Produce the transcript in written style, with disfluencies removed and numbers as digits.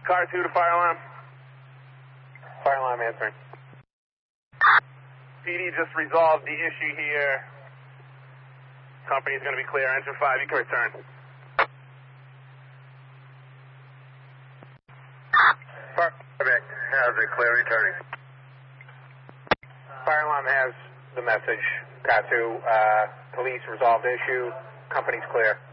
Car 2 to fire alarm. Fire alarm answering. PD just resolved the issue here. Company's going to be clear. Engine 5, you can return. Perfect. Has it clear returning? Fire alarm has the message. Car 2, police resolved issue. Company's clear.